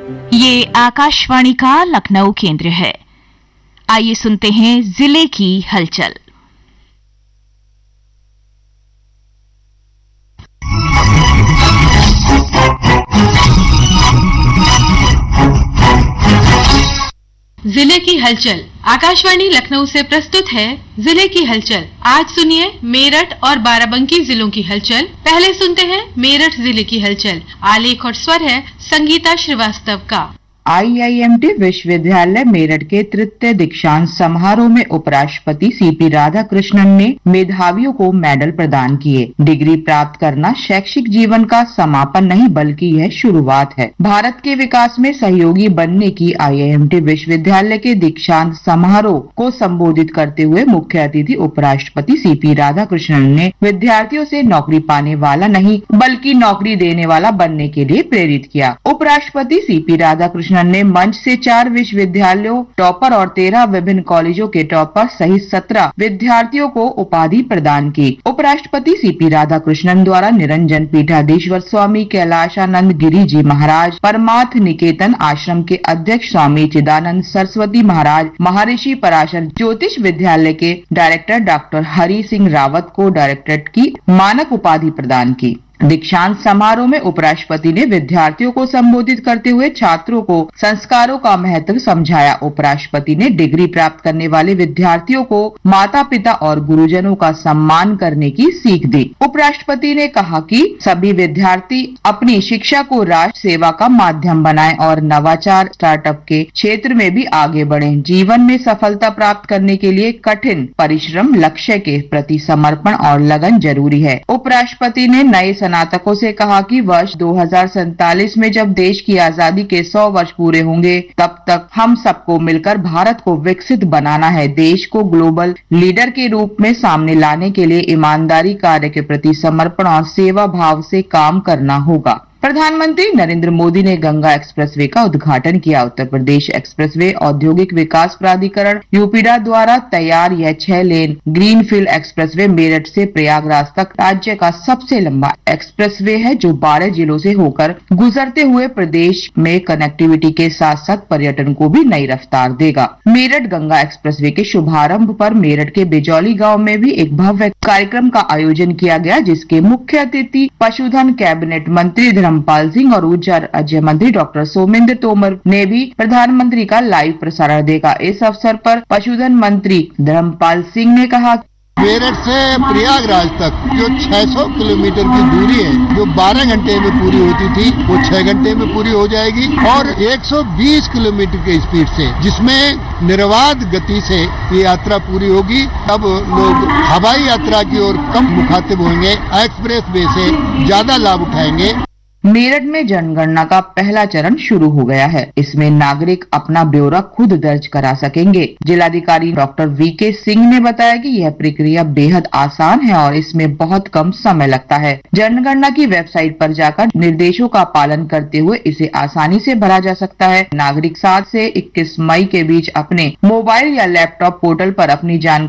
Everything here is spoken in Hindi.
ये आकाशवाणी का लखनऊ केंद्र है। आइए सुनते हैं जिले की हलचल। जिले की हलचल आकाशवाणी लखनऊ से प्रस्तुत है। जिले की हलचल आज सुनिए मेरठ और बाराबंकी जिलों की हलचल। पहले सुनते हैं मेरठ जिले की हलचल। आलेख और स्वर है संगीता श्रीवास्तव का। IIMT विश्वविद्यालय मेरठ के तृतीय दीक्षांत समारोह में उपराष्ट्रपति CP राधाकृष्णन ने मेधावियों को मेडल प्रदान किए। डिग्री प्राप्त करना शैक्षिक जीवन का समापन नहीं बल्कि यह शुरुआत है। भारत के विकास में सहयोगी बनने की IIMT विश्वविद्यालय के दीक्षांत समारोह को संबोधित करते हुए मुख्य अतिथि उपराष्ट्रपति CP राधाकृष्णन ने विद्यार्थियों से नौकरी पाने वाला नहीं बल्कि नौकरी देने वाला बनने के लिए प्रेरित किया। उपराष्ट्रपति CP राधाकृष्णन ने मंच से 4 विश्वविद्यालयों टॉपर और 13 विभिन्न कॉलेजों के टॉपर सहित 17 विद्यार्थियों को उपाधि प्रदान की। उपराष्ट्रपति CP राधाकृष्णन द्वारा निरंजन पीठाधीश्वर स्वामी कैलाशानंद गिरी जी महाराज, परमार्थ निकेतन आश्रम के अध्यक्ष स्वामी चिदानंद सरस्वती महाराज, महर्षि पराशर ज्योतिष विद्यालय के डायरेक्टर डॉक्टर हरि सिंह रावत को डायरेक्टरेट की मानक उपाधि प्रदान की। दीक्षांत समारोह में उपराष्ट्रपति ने विद्यार्थियों को संबोधित करते हुए छात्रों को संस्कारों का महत्व समझाया। उपराष्ट्रपति ने डिग्री प्राप्त करने वाले विद्यार्थियों को माता पिता और गुरुजनों का सम्मान करने की सीख दी। उपराष्ट्रपति ने कहा कि सभी विद्यार्थी अपनी शिक्षा को राष्ट्र सेवा का माध्यम बनाएं और नवाचार स्टार्टअप के क्षेत्र में भी आगे बढ़ें। जीवन में सफलता प्राप्त करने के लिए कठिन परिश्रम, लक्ष्य के प्रति समर्पण और लगन जरूरी है। उपराष्ट्रपति ने नए स्नातकों से कहा कि वर्ष 2047 में जब देश की आजादी के 100 वर्ष पूरे होंगे तब तक हम सबको मिलकर भारत को विकसित बनाना है। देश को ग्लोबल लीडर के रूप में सामने लाने के लिए ईमानदारी, कार्य के प्रति समर्पण और सेवा भाव से काम करना होगा। प्रधानमंत्री नरेंद्र मोदी ने गंगा एक्सप्रेसवे का उद्घाटन किया। उत्तर प्रदेश एक्सप्रेसवे औद्योगिक विकास प्राधिकरण यूपीडा द्वारा तैयार यह 6 लेन ग्रीनफील्ड एक्सप्रेसवे मेरठ से प्रयागराज तक राज्य का सबसे लंबा एक्सप्रेसवे है, जो 12 जिलों से होकर गुजरते हुए प्रदेश में कनेक्टिविटी के साथ साथ पर्यटन को भी नई रफ्तार देगा। मेरठ गंगा एक्सप्रेसवे के शुभारंभ पर मेरठ के बिजौली गाँव में भी एक भव्य कार्यक्रम का आयोजन किया गया, जिसके मुख्य अतिथि पशुधन कैबिनेट मंत्री धर्मपाल सिंह और ऊर्जा राज्य मंत्री डॉक्टर सोमेंद्र तोमर ने भी प्रधानमंत्री का लाइव प्रसारण देखा। इस अवसर पर पशुधन मंत्री धर्मपाल सिंह ने कहा, मेरठ से प्रयागराज तक जो 600 किलोमीटर की दूरी है, जो 12 घंटे में पूरी होती थी, वो 6 घंटे में पूरी हो जाएगी और 120 किलोमीटर की स्पीड से, जिसमें निर्बाध गति से ये यात्रा पूरी होगी। अब लोग हवाई यात्रा की ओर कम मुखातिब होंगे, एक्सप्रेस वे से ज्यादा लाभ उठाएंगे। मेरठ में जनगणना का पहला चरण शुरू हो गया है। इसमें नागरिक अपना ब्यौरा खुद दर्ज करा सकेंगे। जिलाधिकारी डॉक्टर VK सिंह ने बताया कि यह प्रक्रिया बेहद आसान है और इसमें बहुत कम समय लगता है। जनगणना की वेबसाइट पर जाकर निर्देशों का पालन करते हुए इसे आसानी से भरा जा सकता है। नागरिक 7 से 21 मई के बीच अपने मोबाइल या लैपटॉप पोर्टल पर अपनी जानकारी